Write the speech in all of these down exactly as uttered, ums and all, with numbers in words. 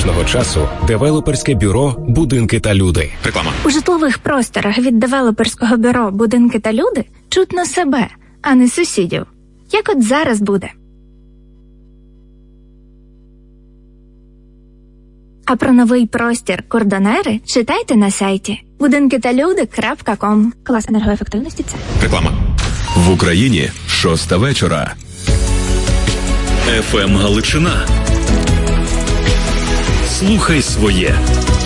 успішного часу девелоперське бюро «Будинки та люди». Реклама. У житлових просторах від девелоперського бюро «Будинки та люди» чутно себе, а не сусідів. Як от зараз буде. А про новий простір «Кордонери» читайте на сайті будинки та люди крапка ком. Клас енергоефективності це. Реклама. В Україні шоста вечора. еф ем Галичина. Слухай своє.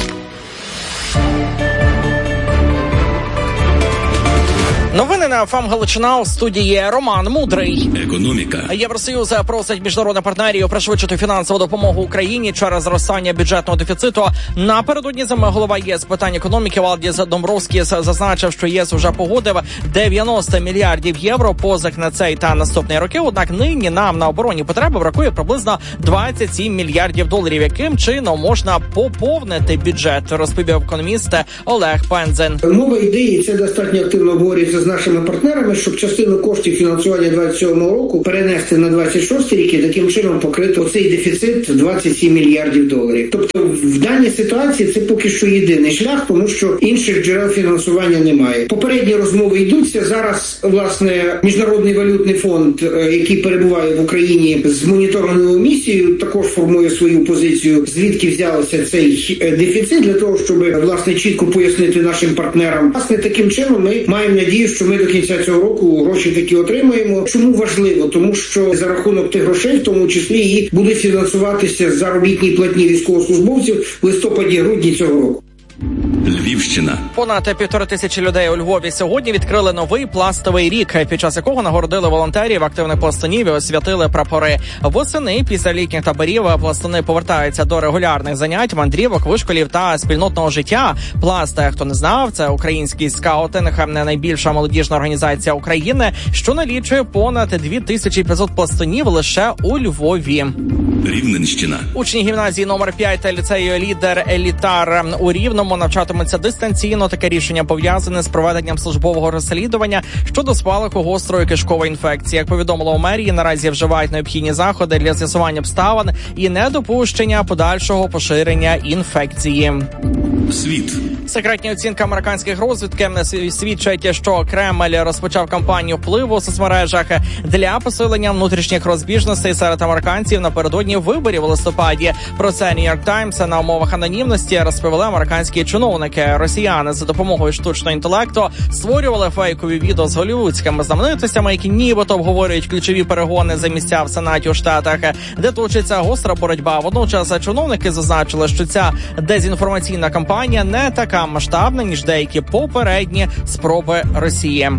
Новини на еф ем Галичина, у студії Роман Мудрий. Економіка. Євросоюз просить міжнародних партнерів пришвидшити фінансову допомогу Україні через зростання бюджетного дефіциту. Напередодні зими голова ЄС з питань економіки Валдіс Домбровскіс зазначив, що ЄС вже погодив дев'яносто мільярдів євро позик на цей та наступний роки. Однак нині нам на оборонні потреби бракує приблизно двадцять сім мільярдів доларів. Яким чином можна поповнити бюджет, розповів економіст Олег Пензен. Мова йде, і це достатньо активно обговорюється з нашими партнерами, щоб частину коштів фінансування двадцять сьомого року перенести на двадцять шостий рік і таким чином покрити оцей дефіцит двадцять сім мільярдів доларів. Тобто в даній ситуації це поки що єдиний шлях, тому що інших джерел фінансування немає. Попередні розмови йдуться. Зараз, власне, Міжнародний валютний фонд, який перебуває в Україні з моніторинговою місією, також формує свою позицію, звідки взявся цей дефіцит, для того, щоб, власне, чітко пояснити нашим партнерам. Власне, таким чином ми маємо надію, що ми до кінця цього року гроші такі отримаємо. Чому важливо? Тому що за рахунок тих грошей, в тому числі, і будуть фінансуватися заробітні платні військовослужбовців в листопаді-грудні цього року. Львівщина. Понад півтори тисячі людей у Львові сьогодні відкрили новий пластовий рік, під час якого нагородили волонтерів активних пластунів і освятили прапори. Восени після літніх таборів пластуни повертаються до регулярних занять, мандрівок, вишколів та спільнотного життя. Пласт, хто не знав, це український скаутинг, найбільша молодіжна організація України, що налічує понад дві тисячі п'ятсот пластунів лише у Львові. Рівненщина. Учні гімназії номер п'ять та ліцею «Лідер Елітар» у Рівному навчатимуться дистанційно. Таке рішення пов'язане з проведенням службового розслідування щодо спалаху гострої кишкової інфекції. Як повідомило у мерії, наразі вживають необхідні заходи для з'ясування обставин і недопущення подальшого поширення інфекції. Світ. Секретні оцінки американських розвідки свідчать, що Кремль розпочав кампанію впливу у соцмережах для посилення внутрішніх розбіжностей серед американців напередодні виборів у листопаді. Про це New York Times на умовах анонімності розповіли американські чиновники. Росіяни за допомогою штучного інтелекту створювали фейкові відео з голлівудськими знаменитостями, які нібито обговорюють ключові перегони за місця в Сенаті у Штатах, де точиться гостра боротьба. Водночас чиновники зазначили, що ця дезінформаційна кампанія не така масштабна, ніж деякі попередні спроби Росії.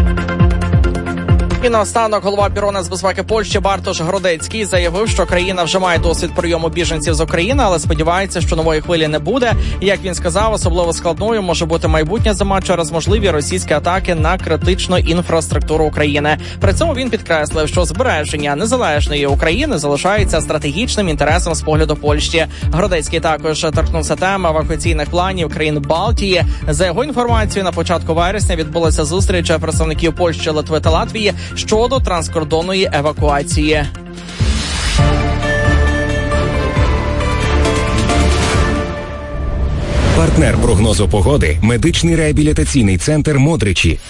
І наостанок голова Бюро нацбезпеки Польщі Бартош Гродецький заявив, що країна вже має досвід прийому біженців з України, але сподівається, що нової хвилі не буде. Як він сказав, особливо складною може бути майбутня зима через можливі російські атаки на критичну інфраструктуру України. При цьому він підкреслив, що збереження незалежної України залишається стратегічним інтересом з погляду Польщі. Гродецький також торкнувся теми евакуаційних планів країн Балтії. За його інформацією, на початку вересня відбулася зустріч представників Польщі, Литви та Латвії щодо транскордонної евакуації. Партнер прогнозу погоди – медичний реабілітаційний центр «Модричі».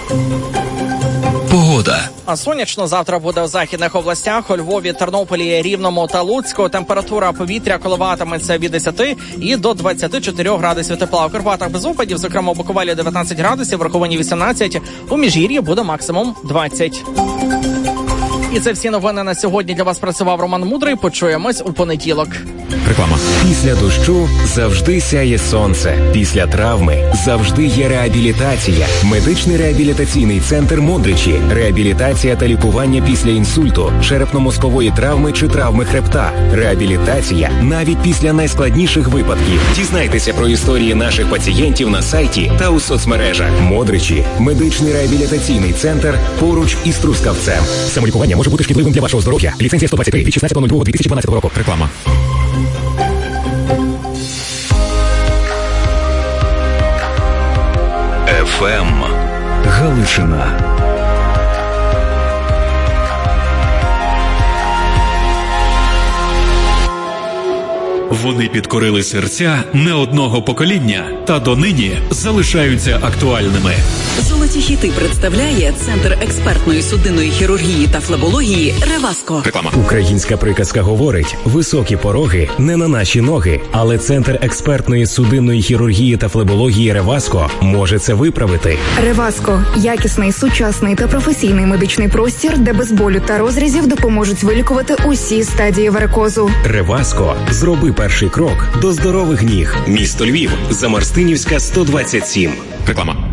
Погода. А сонячно завтра буде у західних областях, у Львові, Тернополі, Рівному та Луцьку. Температура повітря коливатиметься від десяти і до двадцяти чотирьох градусів тепла. У Карпатах без опадів, зокрема у Буковелі дев'ятнадцять градусів, в Верховині вісімнадцять, у Міжгір'ї буде максимум двадцять. І це всі новини на сьогодні. Для вас працював Роман Мудрий. Почуємось у понеділок. Реклама. Після дощу завжди сяє сонце. Після травми завжди є реабілітація. Медичний реабілітаційний центр «Модричі». Реабілітація та лікування після інсульту, черепно-мозкової травми чи травми хребта. Реабілітація навіть після найскладніших випадків. Дізнайтеся про історії наших пацієнтів на сайті та у соцмережах. «Модричі» – медичний реабілітаційний центр поруч із Трускавцем. Самолікування може бути шкідливим для вашого здоров'я. Ліцензія сто двадцять три від шістнадцятого лютого дві тисячі дванадцятого року. Реклама. еф ем Галичина. Вони підкорили серця не одного покоління та донині залишаються актуальними. Золоті хіти представляє Центр експертної судинної хірургії та флебології «Реваско». Реклама. Українська приказка говорить: високі пороги не на наші ноги. Але Центр експертної судинної хірургії та флебології «Реваско» може це виправити. «Реваско» – якісний, сучасний та професійний медичний простір, де без болю та розрізів допоможуть вилікувати усі стадії варикозу. «Реваско» – зроби перший крок до здорових ніг. Місто Львів, Замарстинівська, сто двадцять сім. Реклама.